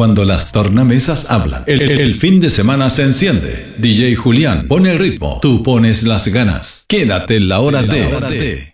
cuando las tornamesas hablan. El fin de semana se enciende. DJ Julián pone el ritmo, tú pones las ganas. Quédate en la hora de